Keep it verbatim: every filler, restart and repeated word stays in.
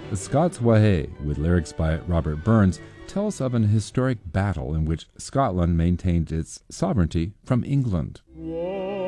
Scots Wha, with lyrics by Robert Burns, tells of an historic battle in which Scotland maintained its sovereignty from England.